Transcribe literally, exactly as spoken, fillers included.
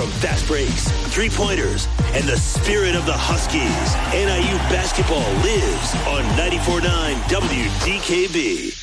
from fast breaks, three-pointers, and the spirit of the Huskies. N I U basketball lives on ninety-four point nine W D K B.